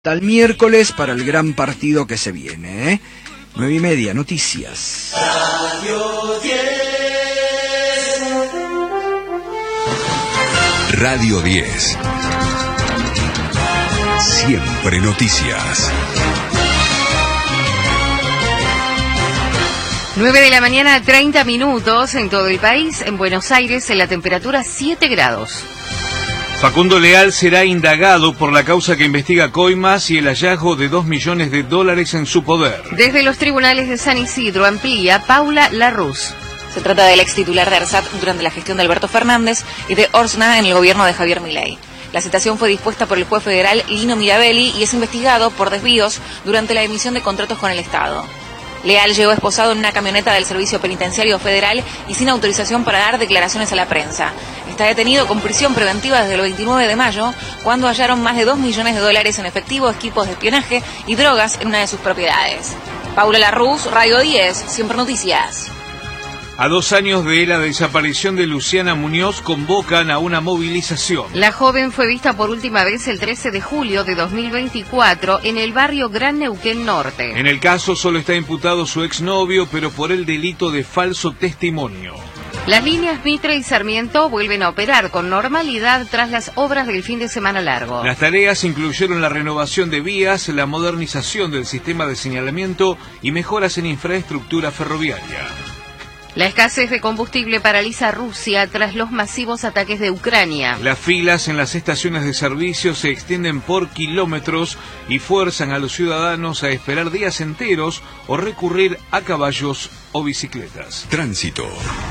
Hasta el miércoles para el gran partido que se viene, 9:30, noticias. Radio 10. Radio 10. Siempre noticias. 9 de la mañana, 30 minutos en todo el país. En Buenos Aires, en la temperatura 7 grados. Facundo Leal será indagado por la causa que investiga Coimas y el hallazgo de $2 millones en su poder. Desde los tribunales de San Isidro amplía Paula Larruz. Se trata del ex titular de ARSAT durante la gestión de Alberto Fernández y de Orsna en el gobierno de Javier Milei. La citación fue dispuesta por el juez federal Lino Mirabelli y es investigado por desvíos durante la emisión de contratos con el Estado. Leal llegó esposado en una camioneta del Servicio Penitenciario Federal y sin autorización para dar declaraciones a la prensa. Está detenido con prisión preventiva desde el 29 de mayo, cuando hallaron más de $2 millones en efectivo, equipos de espionaje y drogas en una de sus propiedades. Paula Larruz, Radio 10, Siempre Noticias. A 2 años de la desaparición de Luciana Muñoz, convocan a una movilización. La joven fue vista por última vez el 13 de julio de 2024 en el barrio Gran Neuquén Norte. En el caso solo está imputado su exnovio, pero por el delito de falso testimonio. Las líneas Mitre y Sarmiento vuelven a operar con normalidad tras las obras del fin de semana largo. Las tareas incluyeron la renovación de vías, la modernización del sistema de señalamiento y mejoras en infraestructura ferroviaria. La escasez de combustible paraliza a Rusia tras los masivos ataques de Ucrania. Las filas en las estaciones de servicio se extienden por kilómetros y fuerzan a los ciudadanos a esperar días enteros o recurrir a caballos o bicicletas. Tránsito.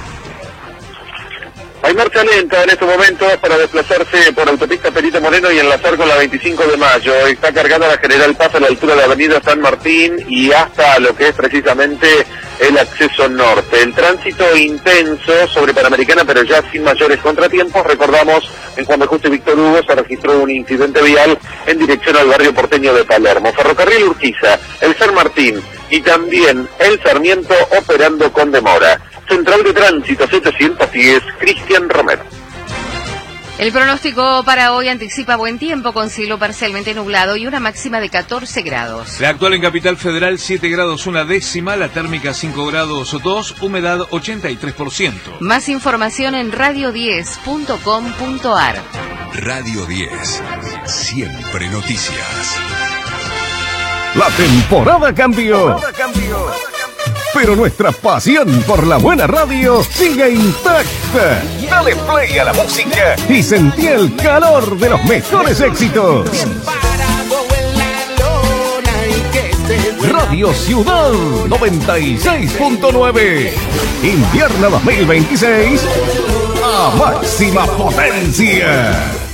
Hay marcha lenta en estos momentos para desplazarse por autopista Perito Moreno y enlazar con la 25 de mayo. Está cargada la General Paz a la altura de la avenida San Martín y hasta lo que es precisamente el acceso norte. El tránsito intenso sobre Panamericana, pero ya sin mayores contratiempos. Recordamos, en Juan B. Justo y Víctor Hugo se registró un incidente vial en dirección al barrio porteño de Palermo. Ferrocarril Urquiza, el San Martín y también el Sarmiento operando con demora. Central de Tránsito 710, Cristian Romero. El pronóstico para hoy anticipa buen tiempo con cielo parcialmente nublado y una máxima de 14 grados. La actual en Capital Federal 7 grados 1/10, la térmica 5 grados 2, humedad 83%. Más información en radio10.com.ar. Radio 10, Siempre Noticias. La temporada cambió. Pero nuestra pasión por la buena radio sigue intacta. Dale play a la música y sentí el calor de los mejores éxitos. Radio Ciudad 96.9. Invierno 2026 a máxima potencia.